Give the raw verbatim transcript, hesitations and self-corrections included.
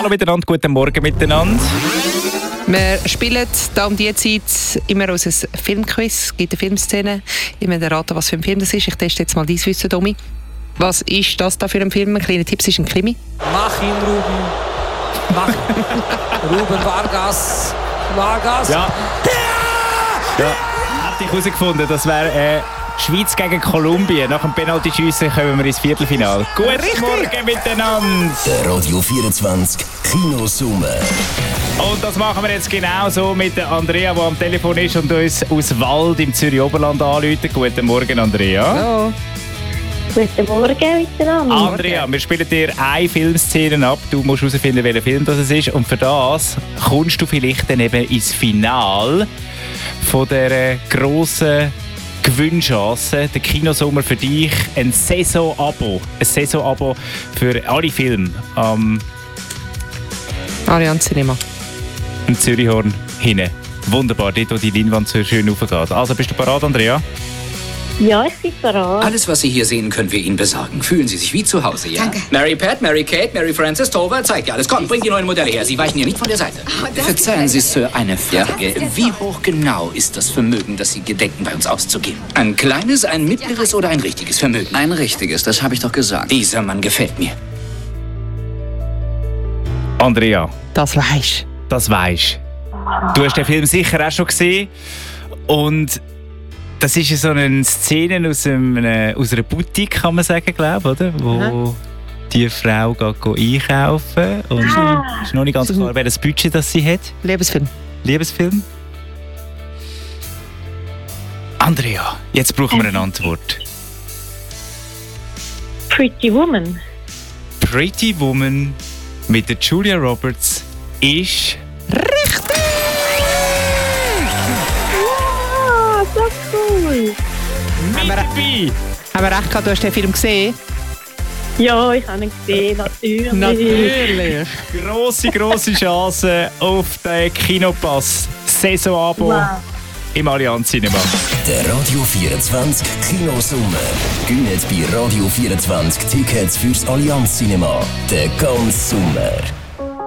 Hallo miteinander, guten Morgen miteinander. Wir spielen da um diese Zeit immer unser Filmquiz. Es gibt eine Filmszene. Ich möchte raten, was für ein Film das ist. Ich teste jetzt mal dein Wissen, Domi. Was ist das da für ein Film? Ein kleiner Tipp, es ist ein Krimi. Mach ihn, Ruben. Mach ihn. Ruben Vargas. Vargas. Ja. Ja. Hätte ich herausgefunden, das wäre äh, Schweiz gegen Kolumbien. Nach dem Penalty-Schiessen kommen wir ins Viertelfinale. Guten Morgen miteinander. Der Radio vierundzwanzig Kinosummer. Und das machen wir jetzt genau so mit der Andrea, die am Telefon ist und uns aus Wald im Zürich-Oberland anruft. Guten Morgen, Andrea. Hallo. Guten Morgen miteinander. Andrea, wir spielen dir eine Filmszene ab. Du musst herausfinden, welcher Film das ist. Und für das kommst du vielleicht dann eben ins Finale von dieser grossen Gewinnchance. Der Kinosommer für dich. Ein Saison-Abo. Ein Saison-Abo für alle Filme am Allianz Cinema. im Zürichhorn hinten. Wunderbar, dort wo die Leinwand so schön aufgeht. Also, bist du bereit, Andrea? Ja, ich bin bereit. Alles, was Sie hier sehen, können wir Ihnen besorgen. Fühlen Sie sich wie zu Hause, ja? Danke. Mary Pat, Mary Kate, Mary Frances, Tova, zeigt ihr alles. Komm, bringt die neuen Modelle her. Sie weichen hier nicht von der Seite. Oh, danke. Verzeihen Sie, Sir, eine Frage. Ja, Wie hoch genau ist das Vermögen, das Sie gedenken, bei uns auszugeben? Ein kleines, ein mittleres oder ein richtiges Vermögen? Ein richtiges, das habe ich doch gesagt. Dieser Mann gefällt mir. Andrea, Das weisst das weisst. Du hast den Film sicher auch schon gesehen. Und das ist so eine Szene aus, einem, aus einer Boutique, kann man sagen, glaube ich, oder? Wo Mhm. die Frau geht go einkaufen und es ist noch nicht ganz klar, welches Budget das sie hat. Liebesfilm. Liebesfilm. Andrea, jetzt brauchen wir eine Antwort. Pretty Woman. Pretty Woman mit der Julia Roberts ist... Ah, so cool. mit dabei! Haben wir recht gehabt, du hast den Film gesehen? Ja, ich habe ihn gesehen, natürlich. Natürlich. Grosse, grosse Chance auf den Kinopass. Saison-Abo Wow. im Allianz Cinema. Der Radio vierundzwanzig Kinosummer. Gönnt bei Radio vierundzwanzig Tickets fürs Allianz Cinema. Den ganzen Sommer.